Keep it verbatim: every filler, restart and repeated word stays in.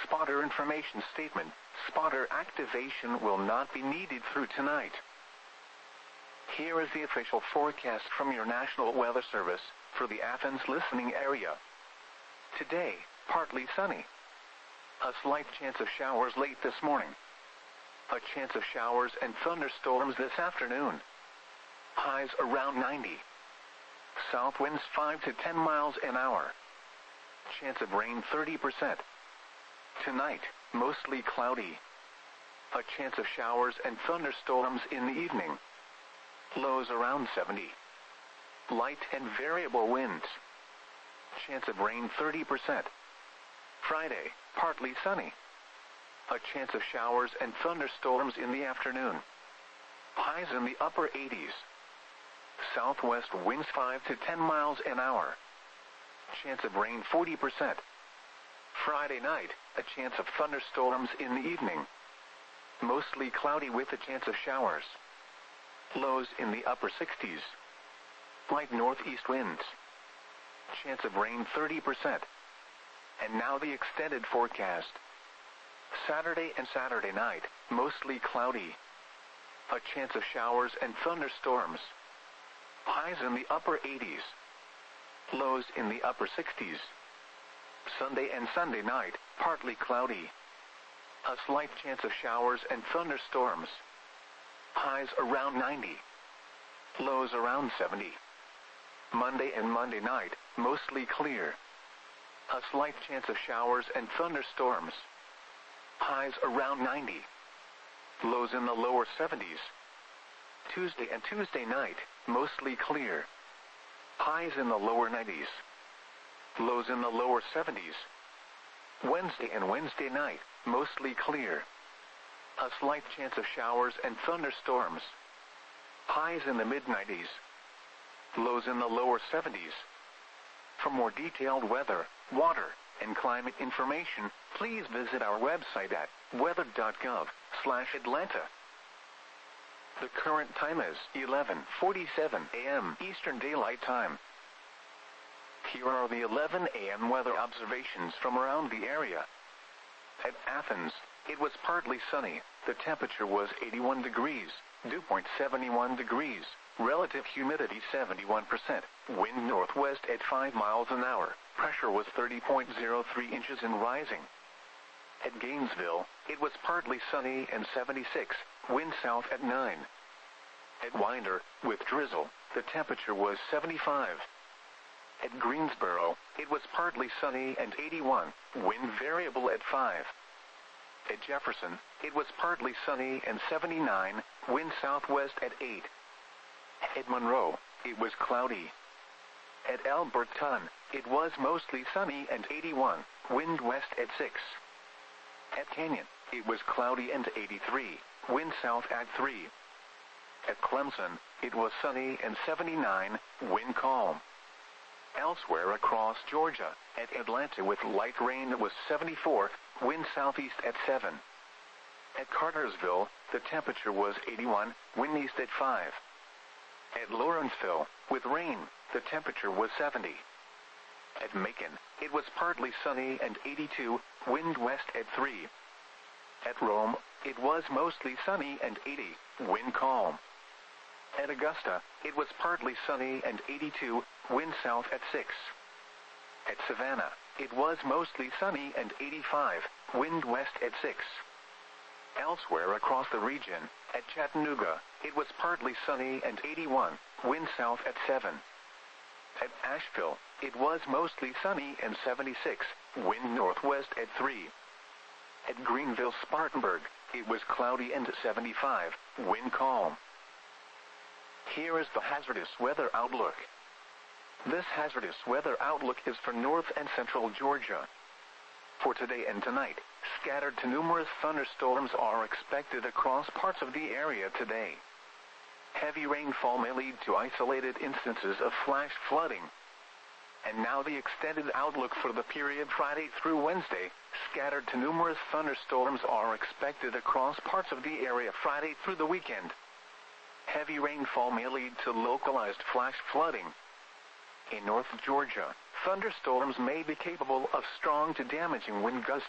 Spotter information statement. Spotter activation will not be needed through tonight. Here is the official forecast from your National Weather Service for the Athens listening area. Today, partly sunny. A slight chance of showers late this morning. A chance of showers and thunderstorms this afternoon. Highs around ninety. South winds five to ten miles an hour. Chance of rain thirty percent. Tonight, mostly cloudy. A chance of showers and thunderstorms in the evening. Lows around seventy. Light and variable winds. Chance of rain thirty percent. Friday, partly sunny. A chance of showers and thunderstorms in the afternoon. Highs in the upper eighties. Southwest winds five to ten miles an hour. Chance of rain forty percent. Friday night, a chance of thunderstorms in the evening. Mostly cloudy with a chance of showers. Lows in the upper sixties. Light northeast winds. Chance of rain thirty percent. And now the extended forecast. Saturday and Saturday night, mostly cloudy. A chance of showers and thunderstorms. Highs in the upper eighties. Lows in the upper sixties. Sunday and Sunday night, partly cloudy. A slight chance of showers and thunderstorms. Highs around ninety. Lows around seventy. Monday and Monday night, mostly clear. A slight chance of showers and thunderstorms. Highs around ninety. Lows in the lower seventies. Tuesday and Tuesday night, mostly clear. Highs in the lower nineties. Lows in the lower seventies. Wednesday and Wednesday night, mostly clear. A slight chance of showers and thunderstorms. Highs in the mid nineties. Lows in the lower seventies. For more detailed weather, water, and climate information, please visit our website at weather dot gov slash Atlanta. The current time is eleven forty-seven a m Eastern Daylight Time. Here are the eleven a m weather observations from around the area. At Athens, it was partly sunny. The temperature was eighty-one degrees, dew point seventy-one degrees, relative humidity seventy-one percent, wind northwest at five miles an hour, pressure was thirty point zero three inches and rising. At Gainesville, it was partly sunny and seventy-six, wind south at nine. At Winder, with drizzle, the temperature was seventy-five. At Greensboro, it was partly sunny and eighty-one, wind variable at five. At Jefferson, it was partly sunny and seventy-nine, wind southwest at eight. At Monroe, it was cloudy. At Alberton, it was mostly sunny and eighty-one, wind west at six. At Canyon, it was cloudy and eighty-three, wind south at three. At Clemson, it was sunny and seventy-nine, wind calm. Elsewhere across Georgia, at Atlanta with light rain it was seventy-four, wind southeast at seven. At Cartersville, the temperature was eighty-one, wind east at five. At Lawrenceville, with rain, the temperature was seventy. At Macon, it was partly sunny and eighty-two, wind west at three. At Rome, it was mostly sunny and eighty, wind calm. At Augusta, it was partly sunny and eighty-two, wind south at six. At Savannah, it was mostly sunny and eighty-five, wind west at six. Elsewhere across the region, at Chattanooga, it was partly sunny and eighty-one, wind south at seven. At Asheville, it was mostly sunny and seventy-six, wind northwest at three. At Greenville-Spartanburg, it was cloudy and seventy-five, wind calm. Here is the hazardous weather outlook. This hazardous weather outlook is for north and central Georgia. For today and tonight, scattered to numerous thunderstorms are expected across parts of the area today. Heavy rainfall may lead to isolated instances of flash flooding. And now the extended outlook for the period Friday through Wednesday, scattered to numerous thunderstorms are expected across parts of the area Friday through the weekend. Heavy rainfall may lead to localized flash flooding. In North Georgia, thunderstorms may be capable of strong to damaging wind gusts